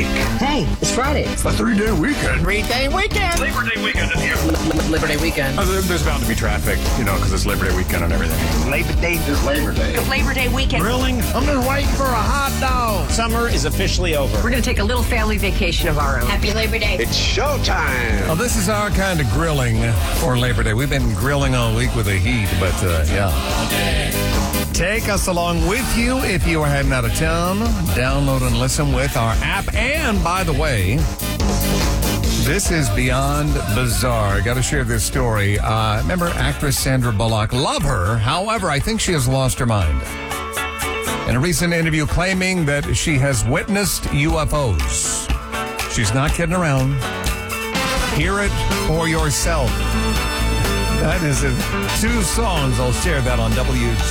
Hey, it's Friday. It's the 3-day weekend. 3-day weekend. Labor Day weekend is here. Labor Day weekend. There's bound to be traffic, because it's Labor Day weekend and everything. Labor Day is Labor Day. Labor Day weekend. Grilling. I'm just waiting for a hot dog. Summer is officially over. We're going to take a little family vacation of our own. Happy Labor Day. It's showtime. Well, this is our kind of grilling for Labor Day. We've been grilling all week with the heat, but yeah. Take us along with you if you are heading out of town. Download and listen with our app. And, by the way, this is beyond bizarre. Got to share this story. Remember actress Sandra Bullock? Love her. However, I think she has lost her mind. In a recent interview claiming that she has witnessed UFOs. She's not kidding around. Hear it for yourself. That is in 2 songs. I'll share that on